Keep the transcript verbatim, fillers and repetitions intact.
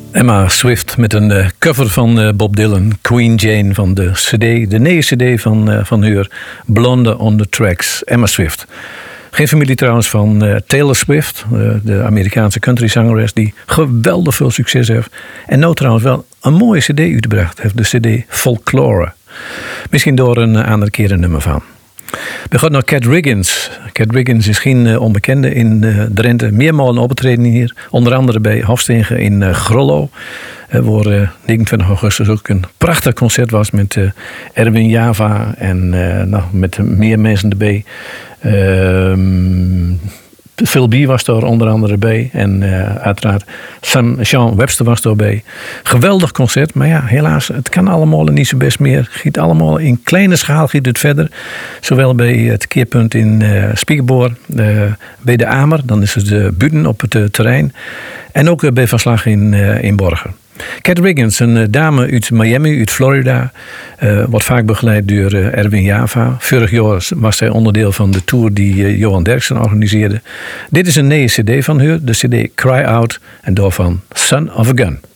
Emma Swift met een uh, cover van uh, Bob Dylan, Queen Jane van de cd, de nieuwe cd van, uh, van haar, Blonde on the Tracks, Emma Swift. Geen familie trouwens van uh, Taylor Swift, uh, de Amerikaanse countryzangeres die geweldig veel succes heeft. En nou trouwens wel een mooie cd uitgebracht heeft, de cd Folklore. Misschien door een uh, andere keer een nummer van. We gaan naar Cat Riggins. Cat Riggins is geen uh, onbekende in uh, Drenthe. Meermalen opgetreden hier. Onder andere bij Hofstegen in uh, Grollo. Uh, waar uh, negenentwintig augustus ook een prachtig concert was met uh, Erwin Java. En uh, nou, met meer mensen erbij. Uh, Phil B. was er onder andere bij. En uh, uiteraard Sam Sean Webster was erbij. Geweldig concert. Maar ja, helaas, het kan allemaal niet zo best meer. Het giet allemaal in kleine schaal giet het verder. Zowel bij het keerpunt in uh, Spiekerboor. Uh, bij de Amer. Dan is het de Buden op het uh, terrein. En ook uh, bij Verslag in, uh, in Borgen. Cat Riggins, een uh, dame uit Miami, uit Florida. Uh, wordt vaak begeleid door uh, Erwin Java. Vorig jaar was zij onderdeel van de tour die uh, Johan Derksen organiseerde. Dit is een nieuwe cd van haar, de cd Cry Out. En daarvan Son of a Gun.